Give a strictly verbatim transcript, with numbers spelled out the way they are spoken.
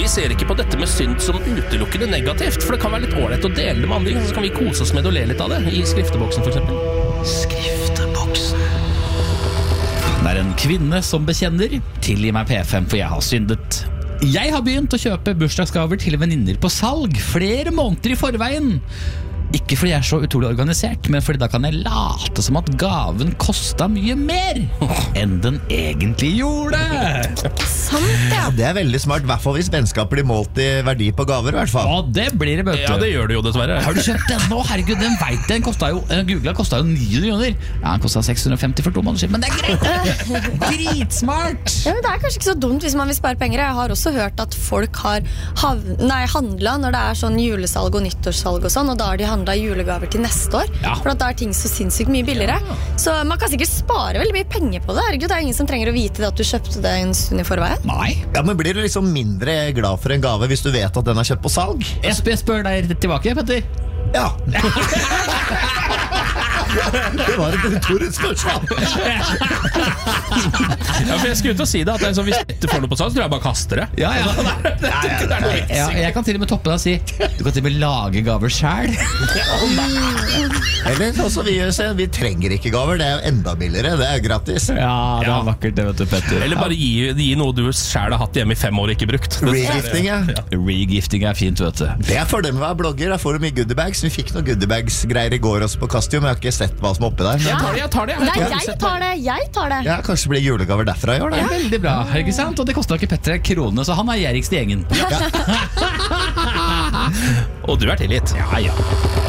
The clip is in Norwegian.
vi ser ikke på dette med synd som utelukkende negativt, for det kan være litt ålreit å dele det med andre, så kan vi kose oss med det og le litt av det, i skrifteboksen for eksempel. Skrifteboksen. Det er en kvinne som bekjenner. Tilgi meg P fem, for jeg har syndet. Jeg har begynt å kjøpe bursdagsgaver til venninner på salg flere måneder i forveien. Ikke fordi jeg er så utrolig organisert, men fordi da kan jeg late som at gaven kostet mye mer enn den egentlig gjorde. Sant, ja. Det er veldig smart, I hvert fall hvis vennskap blir målt i verdi på gaver, I hvert fall. Ja, det blir det, vet du. Ja, det gjør det jo dessverre. Har du kjøpt den nå? Herregud, den vet jeg. Den kostet jo, Google kostet jo ni millioner. Ja, den kostet seks hundre og femti for to måneder siden, men det er greit. Dritsmart. Ja, men det er kanskje ikke så dumt hvis man vil spare penger. Jeg har også hørt at folk har hav nei, handlet når det er sånn julesalg og nyttårssalg og sånn, og da har de handlet julegaver til neste år, ja. For at da er ting så sinnssykt mye billigere. Ja. Så man kan sikkert spare veldig mye penger på det. Herregud, det er ingen som trenger å vite det at du kjøpte det en stund I forveien. Nei. Ja, men blir du liksom mindre glad for en gave hvis du vet at den er kjøpt på salg? Jeg spør, jeg spør deg tilbake, Petter. Ja. Det var et retorisk spørsmål. Ja, for jeg skulle ut og si det, at det er sånn, hvis du får noe på salg, så tror jeg bare kaster det. Ja, ja. ja, jeg kan til og med toppe deg og si du kan til og med lage gaver selv. Eller også vi, vi trenger ikke gaver, det er jo enda billigere, det er gratis. Ja, det er vakkert det, vet du, Petter. Eller bare gi, gi noe du selv har hatt hjemme I fem år og ikke brukt. Regifting, ja. Regifting er fint, vet du. Det er fordelen med å være blogger, da får du mye goodiebags. Vi fikk noen goodiebags-greier I går også på Costume, jeg har ikke sett hva som er oppi der. Jeg tar det, jeg tar det. Nei, jeg tar det, jeg tar det. Ja, kanskje det blir julegaver derfra I år, da. Det er veldig bra, ikke sant? Og det kostet ikke Petter en krone, så han er gjerrigst I gjengen. Og du er tilgitt. Ja, ja.